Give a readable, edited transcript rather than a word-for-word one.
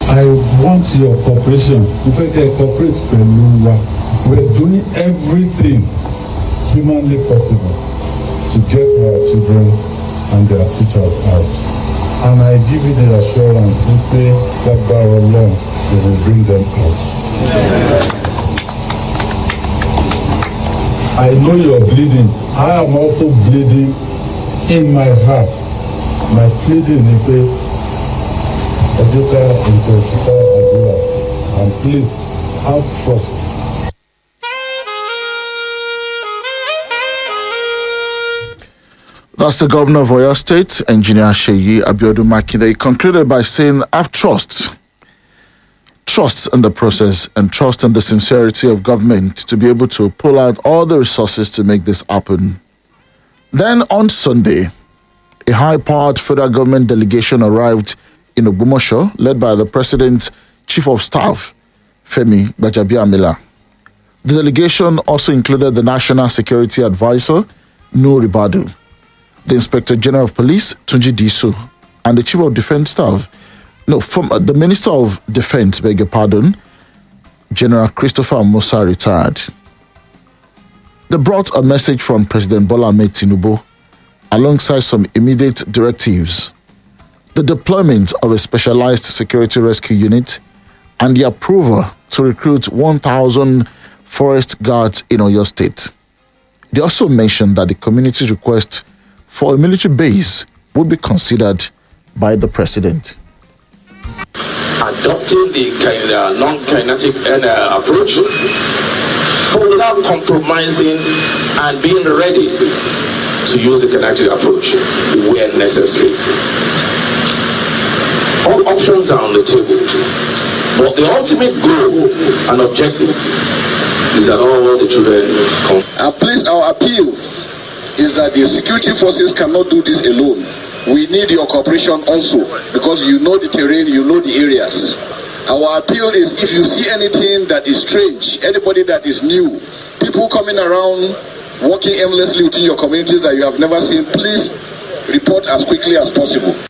I want your cooperation. In fact, cooperate Peluwa. We're doing everything humanly possible to get our children and their teachers out. And I give you the assurance that by Allah, we will bring them out. I know you're bleeding. I am also bleeding in my heart. My pleading is Educa Intensiva Adula. And please have trust. That's the governor of Oyo State, Engineer Seyi Abiodun Makinde. He concluded by saying, I have trust in the process and trust in the sincerity of government to be able to pull out all the resources to make this happen. Then on Sunday, a high-powered federal government delegation arrived in Ogbomoso, led by the President, Chief of Staff, Femi Gbajabiamila. The delegation also included the National Security Advisor, Nuhu Ribadu, the Inspector General of Police, Tunji Disu, and the Chief of Defense Staff, the Minister of Defense, beg your pardon, General Christopher Musa, retired. They brought a message from President Bola Ahmed Tinubu, alongside some immediate directives, the deployment of a specialized security rescue unit, and the approval to recruit 1,000 forest guards in Oyo State. They also mentioned that the community's request for a military base would be considered by the president. Adopting the non-kinetic approach, but without compromising and being ready to use the kinetic approach where necessary. All options are on the table, but the ultimate goal and objective is that all the children come. Please, our appeal is that the security forces cannot do this alone. We need your cooperation also, because you know the terrain, you know the areas. Our appeal is, if you see anything that is strange, anybody that is new, people coming around, working aimlessly within your communities that you have never seen, please report as quickly as possible.